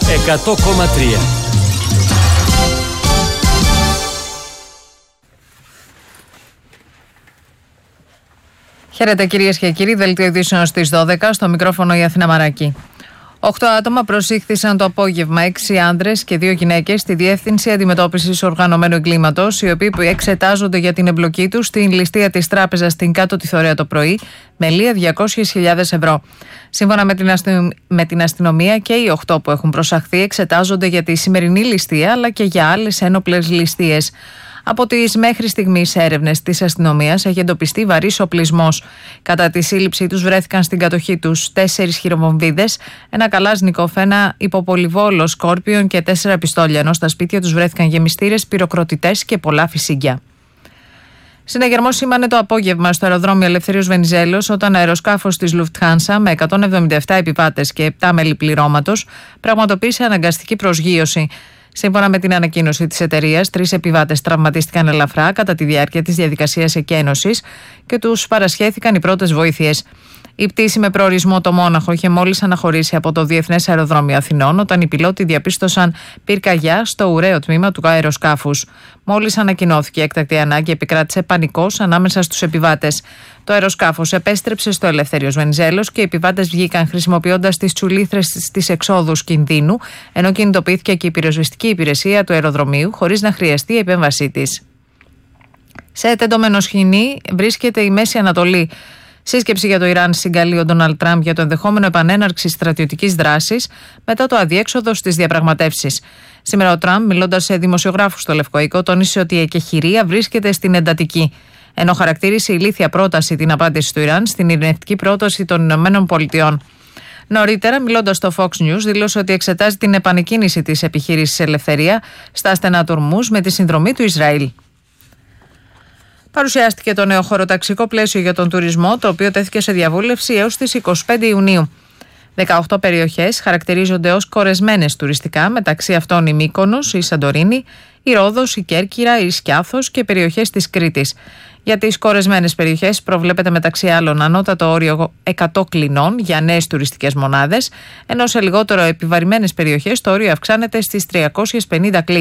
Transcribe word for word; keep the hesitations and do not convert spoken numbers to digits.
εκατό κόμμα τρία. Χαίρετε κυρίες και κύριοι, δελτίο ειδήσεων στις δώδεκα, στο μικρόφωνο η Αθήνα Μαράκη. Οκτώ άτομα προσήχθησαν το απόγευμα, έξι άντρες και δύο γυναίκες, στη Διεύθυνση Αντιμετώπισης Οργανωμένου Εγκλήματος, οι οποίοι εξετάζονται για την εμπλοκή τους στην ληστεία της τράπεζας στην Κάτω τη Θωρέα το πρωί, με λία διακόσιες χιλιάδες ευρώ. Σύμφωνα με την, αστυ... με την αστυνομία, και οι οκτώ που έχουν προσαχθεί εξετάζονται για τη σημερινή ληστεία αλλά και για άλλες ένοπλες ληστείες. Από τις μέχρι στιγμής έρευνες της αστυνομίας έχει εντοπιστεί βαρύς οπλισμός. Κατά τη σύλληψή τους βρέθηκαν στην κατοχή τους τέσσερις χειροβομβίδες, ένα καλάζνικοφ, ένα υποπολιβόλο σκόρπιον και τέσσερα πιστόλια, ενώ στα σπίτια τους βρέθηκαν γεμιστήρες, πυροκροτητές και πολλά φυσίγγια. Συναγερμό σήμανε το απόγευμα στο αεροδρόμιο Ελευθέριος Βενιζέλος, όταν αεροσκάφος της Lufthansa με εκατόν εβδομήντα επτά επιβάτες και επτά μέλη πληρώματος πραγματοποίησε αναγκαστική προσγείωση. Σύμφωνα με την ανακοίνωση της εταιρείας, τρεις επιβάτες τραυματίστηκαν ελαφρά κατά τη διάρκεια της διαδικασίας εκένωσης και τους παρασχέθηκαν οι πρώτες βοήθειες. Η πτήση με προορισμό το Μόναχο είχε μόλις αναχωρήσει από το Διεθνές Αεροδρόμιο Αθηνών, όταν οι πιλότοι διαπίστωσαν πυρκαγιά στο ουραίο τμήμα του αεροσκάφους. Μόλις ανακοινώθηκε η έκτακτη ανάγκη, επικράτησε πανικός ανάμεσα στους επιβάτες. Το αεροσκάφος επέστρεψε στο Ελευθέριος Βενιζέλος και οι επιβάτες βγήκαν χρησιμοποιώντας τις τσουλήθρες στις εξόδους κινδύνου, ενώ κινητοποιήθηκε και η πυροσβεστική υπηρεσία του αεροδρομίου χωρίς να χρειαστεί η επέμβασή της. Σε τεντωμένο σχοινί βρίσκεται η Μέση Ανατολή. Σύσκεψη για το Ιράν συγκαλεί ο Ντόναλντ Τραμπ για το ενδεχόμενο επανέναρξη στρατιωτικής δράσης μετά το αδιέξοδο στις διαπραγματεύσεις. Σήμερα ο Τραμπ, μιλώντας σε δημοσιογράφους στο Λευκό Οίκο, τόνισε ότι η εκεχηρία βρίσκεται στην εντατική, ενώ χαρακτήρισε ηλίθια πρόταση την απάντηση του Ιράν στην ειρηνευτική πρόταση των Ηνωμένων Πολιτειών. Νωρίτερα, μιλώντας στο Fox News, δήλωσε ότι εξετάζει την επανεκκίνηση της επιχείρησης Ελευθερία στα στενά του Ορμούζ με τη συνδρομή του Ισραήλ. Παρουσιάστηκε το νέο χωροταξικό πλαίσιο για τον τουρισμό, το οποίο τέθηκε σε διαβούλευση έως τις είκοσι πέντε Ιουνίου. δεκαοκτώ περιοχές χαρακτηρίζονται ως κορεσμένες τουριστικά, μεταξύ αυτών η Μύκονος, η Σαντορίνη, η Ρόδος, η Κέρκυρα, η Σκιάθος και περιοχές της Κρήτης. Για τις κορεσμένες περιοχές προβλέπεται μεταξύ άλλων ανώτατο όριο εκατό κλινών για νέες τουριστικές μονάδες, ενώ σε λιγότερο επιβαρημένες περιοχές το όριο αυξάνεται στις τριακόσιες πενήντα κλίνες.